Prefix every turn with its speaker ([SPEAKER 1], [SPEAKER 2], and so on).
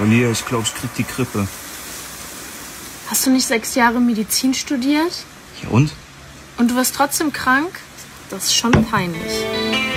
[SPEAKER 1] Lia, ich glaube, ich krieg die Grippe.
[SPEAKER 2] Hast du nicht 6 Jahre Medizin studiert?
[SPEAKER 1] Ja und?
[SPEAKER 2] Und du warst trotzdem krank? Das ist schon peinlich.